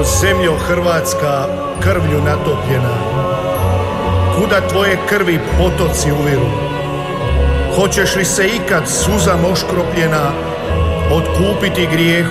zemljo Hrvatska, krvlju natopljena, kuda tvoje krvi potoci uviru? Hoćeš li se ikad suzam oškropljena otkupiti grijeh